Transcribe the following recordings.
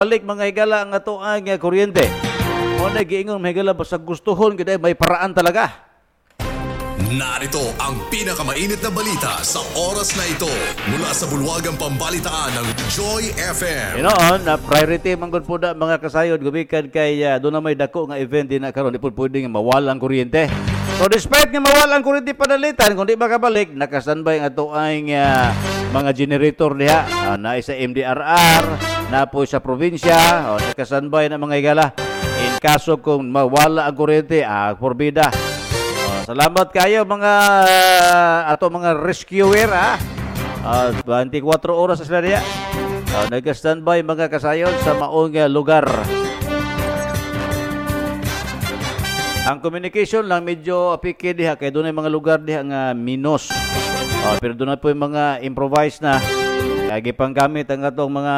balik mga higala ang ato ang kuryente. O na giingon mga higala basta gustuhon gid may paraan talaga. Narito ang pinakamainit na balita sa oras na ito mula sa bulwagang pambalitaan ng Joy FM. Inoon, na priority man gud po na mga kasayod gumikan kay doon na may dako nga event din na karon di po pwede nga mawala ang kuryente. So despite nga mawala ang kuryente padalitan kung di makabalik naka-standby ang ato ang mga generator diha na isa MDRR na po sa probinsya o naka-standby na mga higala in kaso kung mawala ang kuryente forbida. Salamat kayo mga ato mga rescuer 24 oras sa sila diya. Nag-standby mga kasayon sa maong lugar. Ang communication lang medyo apike diha kay doon ay mga lugar diha nga minus. Pero doon na po yung mga improvise na kaya panggamit ang atong mga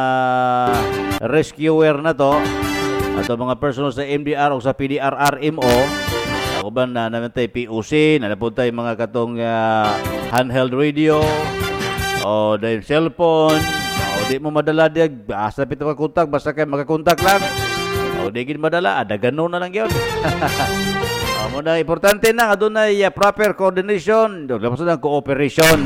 rescuer na to ato mga personal sa MDR o sa PDRRMO. Uban na naman tayo POC, nanapunta yung mga katong handheld radio o dahil cellphone o di mo madala diya, asa pito ka kontak, basta kayo makakontak lang o di gin madala, gano'n na lang yun. Muna importante na, doon na proper coordination, lapos na cooperation.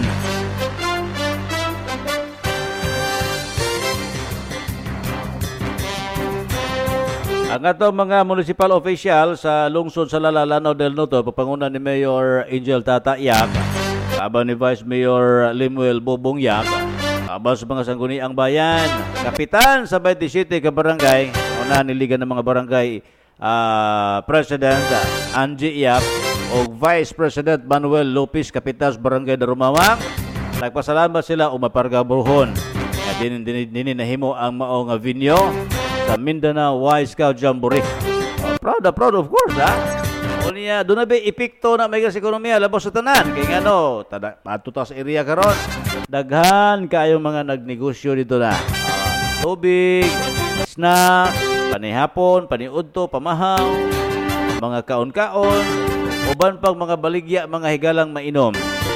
Ang atong mga municipal official sa lungsod sa Lanao del Norte, papangunan ni Mayor Angel Tata Yap, kaban ni Vice Mayor Limuel Bobong Yap, kaban sa mga sangguniang bayan, kapitan sa 27 ka barangay, unahan niligan ng mga barangay President Angie Yap o Vice President Manuel Lopez, kapitan sa barangay Darumawang. Nagpasalamat sila o mapargabuhon. Dinin nahimo ang maong venue sa Mindanao Y Scout Jamboree. Proud of course, Unya, doon na ba epekto na may gas ekonomiya, labos sa tanan. Kaya nga, matuta sa area karon daghan kayong mga nagnegosyo dito na. Tubig, snack, panihapon, paniudto, pamahaw, mga kaon-kaon, uban pang mga baligya, mga higalang mainom.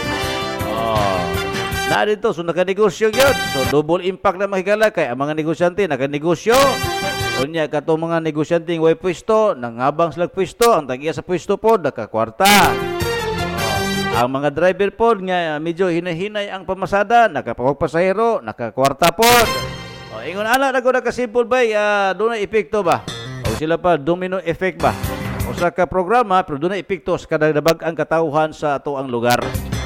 Na dito, so nakanegosyo yun. So double impact na mahigala kay ang mga negosyante nakanegosyo. Kunya katong mga negosyante way pwesto, nangabang sila pwesto, ang tagiya sa pwesto po nakakwarta. Ang mga driver po nga medyo hinahinay ang pamasada, nakapagpasahero, nakakwarta po. Ingon ana na ko nakasimple ba, doon na epekto ba? O sila pa domino effect ba? O sa ka programa pero doon na epekto sa kadagdag ang katawhan sa ato ang lugar.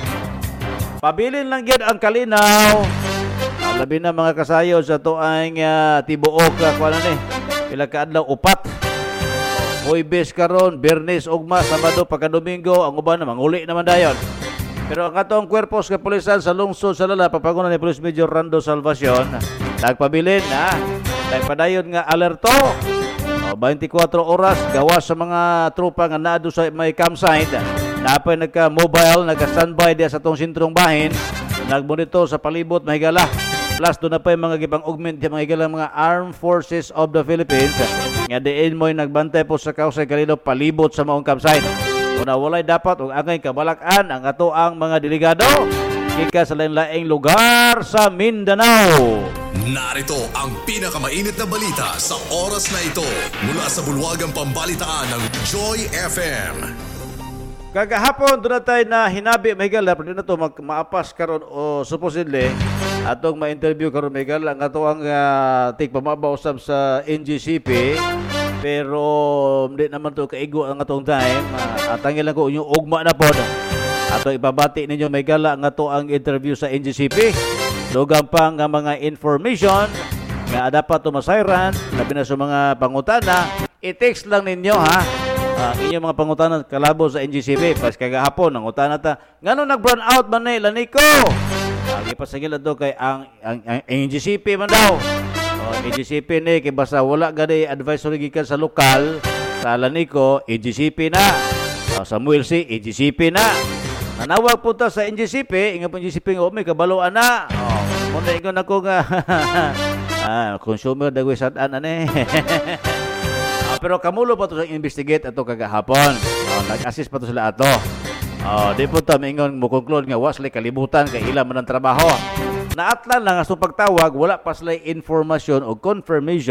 Pabilin lang yan ang kalinaw. Labi na mga kasayo sa tuang tibuok pila ka adlaw upat. Huwebes karon, Biyernes ugma, Sabado pagka-Domingo, ang uban na manguli naman dayon. Pero ang atong kwerpos ka pulisan sa lungsod sa Lala, papagunan ni Police Major Rando Salvacion, nagpabilin nagpadayon nga alerto. 24 oras gawas sa mga tropa nga naado sa may campsite. Napay nagka-mobile, nagka-standby diya sa itong sintrong bahin, nagmonitor sa palibot, mahigala. Plus, doon na pa yung mga gipang-augment yung mga higala mga Armed Forces of the Philippines. Nga diin mo'y nagbantay po sa kausay kalino palibot sa maong campsite. Kung walay dapat, o angay kabalakan ang ato ang mga delegado, kika sa lain-laing lugar sa Mindanao. Narito ang pinakamainit na balita sa oras na ito mula sa bulwagang pambalitaan ng Joy FM. Kagahapon doon na tayo na hinabi mahigala pero na ito maapas karon o supposedly atong ma-interview karon mahigala ang ato ang tigpamabaw-usab sa NGCP pero hindi naman to kaigo ang atong time atangin lang ko yung ugma na po ato ibabati ninyo mahigala ang ato ang interview sa NGCP dugang pang mga information nga dapat tumasayran labi na sa mga pangutana i-text lang ninyo inyong mga pangutanan kalabo sa NGCP pas kagahapon ang utana ta ngano nag-brown out man ni Lanico gipasagil ato kay ang NGCP man daw NGCP ni kay basta wala gani advisory gikan sa lokal sa Lanico NGCP na Samuel C NGCP na nanawag po ta sa NGCP ingon po NGCP nga may kabaloan na muna ingon ako nga consumer dagway sad-an ani pero kamulo pa to sa investigate ato kagahapon. Nag-assist pa to sila ato. Di po ta mingon mo conclude nga wasli kalibutan kay ila man ang trabaho. naatlan lang ang pagtawag, wala pa sila informasyon o confirmation